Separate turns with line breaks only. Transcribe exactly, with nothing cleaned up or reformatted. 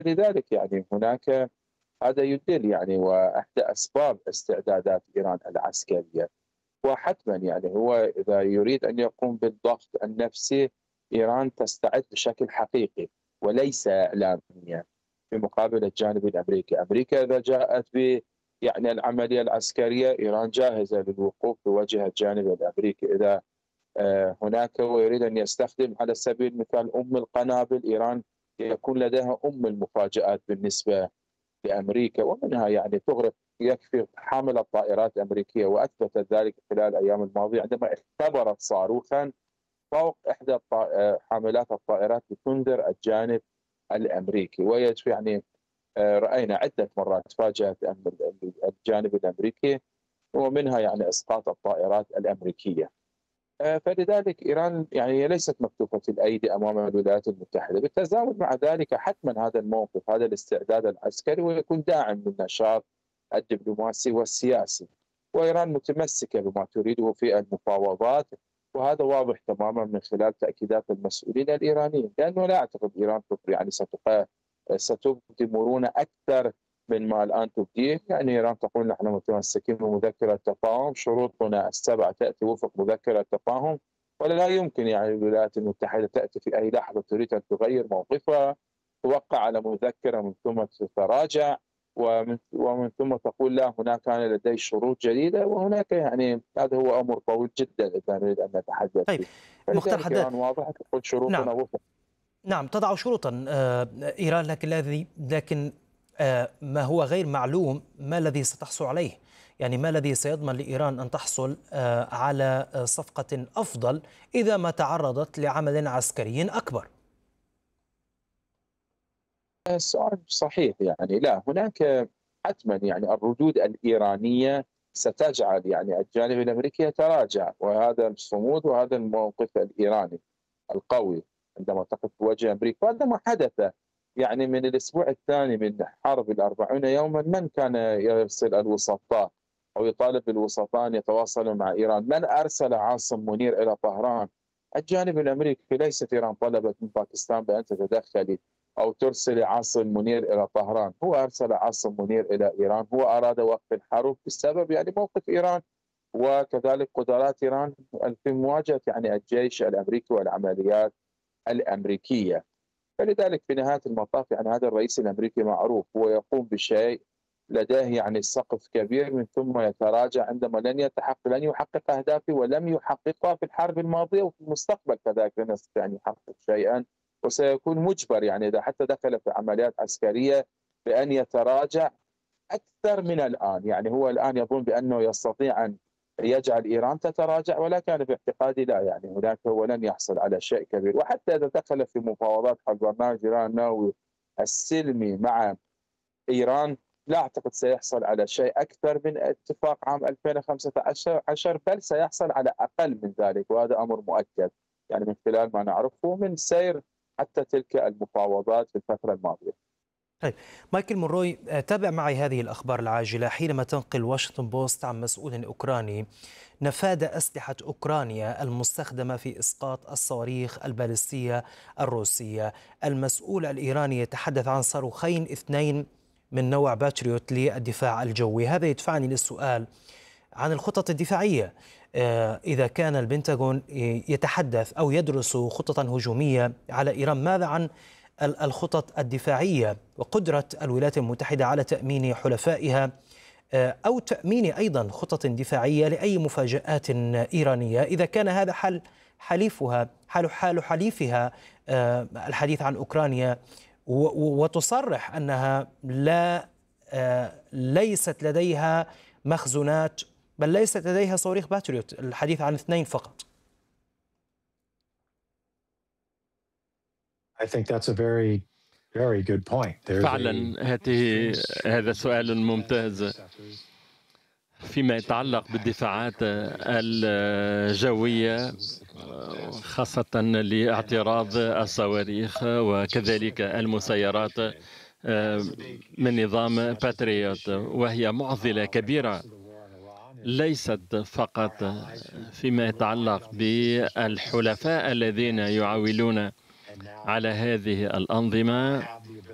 لذلك يعني هناك هذا يدل يعني وإحدى أسباب استعدادات إيران العسكرية. وحتما يعني هو إذا يريد أن يقوم بالضغط النفسي، إيران تستعد بشكل حقيقي وليس إعلاميا في مقابل الجانب الأمريكي. أمريكا إذا جاءت ب يعني العملية العسكرية، إيران جاهزة للوقوف بوجه الجانب الأمريكي. إذا آه، هناك هو يريد أن يستخدم على سبيل المثال أم القنابل، إيران يكون لديها أم المفاجآت بالنسبة لأمريكا، ومنها يعني تغرق. يكفي حامل الطائرات الأمريكية، وأثبتت ذلك خلال الأيام الماضية عندما اختبرت صاروخا فوق إحدى الطا- حاملات الطائرات لتنذر الجانب الأمريكي. ويجب يعني آه، رأينا عدة مرات فاجأت الجانب الأمريكي، ومنها يعني إسقاط الطائرات الأمريكية. آه، فلذلك إيران يعني هي ليست مكتوفة الأيدي أمام الولايات المتحدة. بالتزامن مع ذلك حتما هذا الموقف، هذا الاستعداد العسكري، ويكون داعم للنشاط الدبلوماسي والسياسي. وإيران متمسكة بما تريده في المفاوضات، وهذا واضح تماما من خلال تأكيدات المسؤولين الإيرانيين، لأنه لا أعتقد إيران يعني ستبقى ستبدي مرونة أكثر من ما الآن تبديه. يعني إيران تقول نحن متمسكين بمذكرة تفاهم، شروطنا السبعة تأتي وفق مذكرة تفاهم، ولا يمكن يعني الولايات المتحدة تأتي في أي لحظة تريد أن تغير موقفها، توقع على مذكرة من ثم تتراجع، ومن ومن ثم تقول لا هناك كان لدي شروط جديدة. وهناك يعني هذا هو أمر طويل جدا إذا نريد أن نتحدث
طيب
فيه.
مختار
فلذلك
حداد،
إيران واضحة تقول شروطنا
نعم
وفق.
نعم تضع شروطا آه، إيران، لكن الذي لكن آه، ما هو غير معلوم ما الذي ستحصل عليه. يعني ما الذي سيضمن لإيران أن تحصل آه، على آه، صفقة أفضل إذا ما تعرضت لعمل عسكري أكبر؟
السؤال صحيح، يعني لا هناك حتما يعني الردود الإيرانية ستجعل يعني الجانب الأمريكي يتراجع، وهذا الصمود وهذا الموقف الإيراني القوي عندما تقف بوجه أمريكا. وهذا ما حدث يعني من الأسبوع الثاني من حرب الأربعين يوما. من كان يرسل الوسطاء أو يطالب بالوسطاء أن يتواصلوا مع إيران؟ من أرسل عاصم منير إلى طهران؟ الجانب الأمريكي. ليست إيران طلبت من باكستان بأن تتدخل أو ترسل عاصم منير إلى طهران، هو أرسل عاصم منير إلى إيران. هو أراد وقف الحرب بسبب يعني موقف إيران، وكذلك قدرات إيران في مواجهة يعني الجيش الأمريكي والعمليات الأمريكية. فلذلك في نهاية المطاف يعني هذا الرئيس الأمريكي معروف، هو يقوم بشيء لديه يعني سقف كبير، من ثم يتراجع عندما لن يتحقق لن يحقق أهدافه، ولم يحققها في الحرب الماضية، وفي المستقبل كذلك لن يستطيع أن يحقق شيئا. وسيكون مجبر يعني إذا حتى دخل في عمليات عسكرية بأن يتراجع أكثر من الآن. يعني هو الآن يظن بأنه يستطيع أن يجعل إيران تتراجع، ولكن أنا باعتقادي لا، يعني هناك هو لن يحصل على شيء كبير. وحتى إذا دخل في مفاوضات حول برنامج إيران النووي السلمي مع إيران، لا أعتقد سيحصل على شيء أكثر من اتفاق عام ألفين وخمسة عشر، بل سيحصل على أقل من ذلك، وهذا أمر مؤكد يعني من خلال ما نعرفه من سير حتى تلك المفاوضات في الفترة الماضية.
طيب مايكل مونروي، آه، تابع معي هذه الأخبار العاجلة. حينما تنقل واشنطن بوست عن مسؤول أوكراني نفاذ أسلحة أوكرانيا المستخدمة في إسقاط الصواريخ البالستية الروسية، المسؤول الإيراني يتحدث عن صاروخين اثنين من نوع باتريوت للدفاع الجوي. هذا يدفعني للسؤال عن الخطط الدفاعية. آه، إذا كان البنتاغون يتحدث أو يدرس خططا هجومية على إيران، ماذا عن ال- الخطط الدفاعية وقدرة الولايات المتحدة على تأمين حلفائها آه، أو تأمين أيضا خطط دفاعية لأي مفاجآت إيرانية إذا كان هذا حل حليفها حال حال حليفها آه، الحديث عن أوكرانيا، و- و- وتصرح أنها لا آه، ليست لديها مخزونات، بل ليست لديها صواريخ باتريوت، الحديث عن اثنين فقط.
I think that's a very, very good point. There's a
فعلا هذه هذا سؤال ممتاز. فيما يتعلق بالدفاعات الجوية، خاصة لاعتراض الصواريخ وكذلك المسيرات من نظام باتريوت، وهي معضلة كبيرة ليست فقط فيما يتعلق بالحلفاء الذين يعولون على هذه الأنظمة،